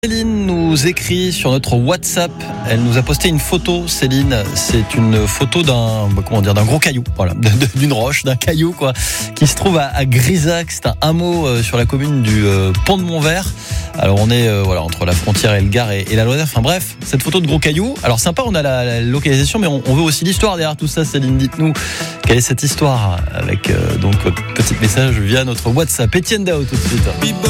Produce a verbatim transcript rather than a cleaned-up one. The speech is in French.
Céline nous écrit sur notre WhatsApp. Elle nous a posté une photo. Céline, c'est une photo d'un, comment dire, d'un gros caillou, voilà, d'une roche, d'un caillou quoi, qui se trouve à, à Grisac. C'est un hameau euh, sur la commune du euh, Pont de Montvert. Alors on est euh, voilà entre la frontière et le Gard et, et la Loire. Enfin bref, cette photo de gros caillou. Alors sympa, on a la, la localisation, mais on, on veut aussi l'histoire derrière tout ça. Céline, dites-nous quelle est cette histoire avec euh, donc votre petit message via notre WhatsApp. Étienne Dao tout de suite.